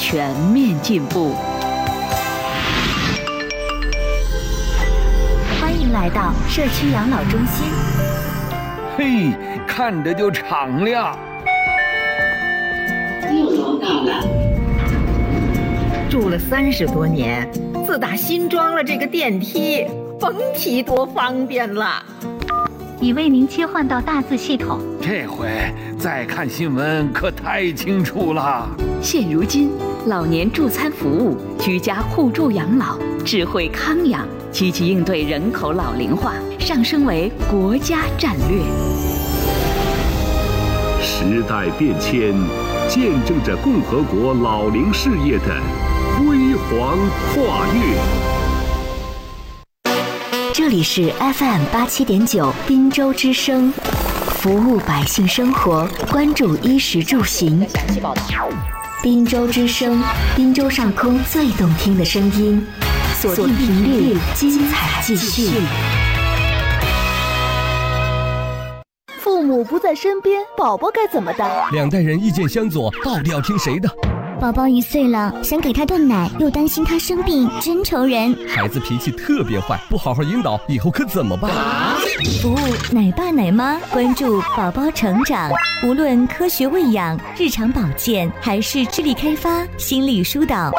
全面进步。 欢迎来到社区养老中心。 嘿，看着就敞亮。 6楼到了。 住了30多年，自打新装了这个电梯，甭提多方便了。 已为您切换到大字系统。 这回再看新闻可太清楚了。 现如今，老年助餐服务、居家互助养老、智慧康养，积极应对人口老龄化，上升为国家战略。 时代变迁，见证着共和国老龄事业的辉煌跨越。 这里是 FM87.9滨州之声，服务百姓生活，关注衣食住行。滨州之声，滨州上空最动听的声音，锁定频率，精彩继续。 父母不在身边，宝宝该怎么办？ 两代人意见相左，到底要听谁的？ 宝宝1岁了，想给他断奶，又担心他生病，真愁人。 孩子脾气特别坏，不好好引导，以后可怎么办？ 服务奶爸奶妈，关注宝宝成长，无论科学喂养、日常保健，还是智力开发、心理疏导。